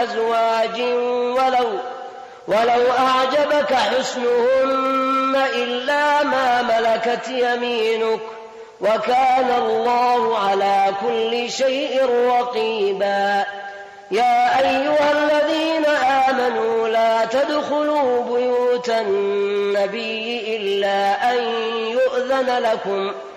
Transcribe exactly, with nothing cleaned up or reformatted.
أزواج ولو, ولو أعجبك حسنهن إلا ما ملكت يمينك وكان الله على كل شيء رقيبا. يا أيها الذين آمنوا لا تدخلوا بيوت النبي إلا أن يؤذن لكم